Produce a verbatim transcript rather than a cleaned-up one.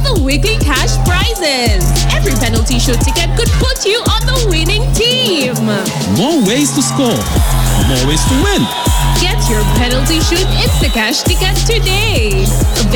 the weekly cash prizes. Every penalty shoot ticket could put you on the winning team. More ways to score, more ways to win. Get your penalty shoot Instacash ticket today.